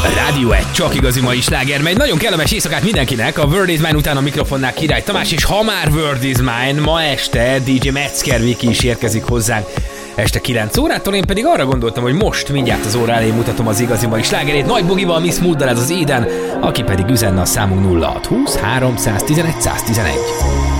Rádió 1, csak igazi mai sláger megy. Nagyon kellemes éjszakát mindenkinek. A World is Mine után a mikrofonnál Király Tamás, és ha már World is Mine, ma este DJ Metzger Viki is érkezik hozzánk este 9 órától. Én pedig arra gondoltam, hogy most mindjárt az óra elején mutatom az igazi mai slágerét. Nagy Bogival, Miss Mooddal, ez az Eden, aki pedig üzenne a számunk 0620 311 111.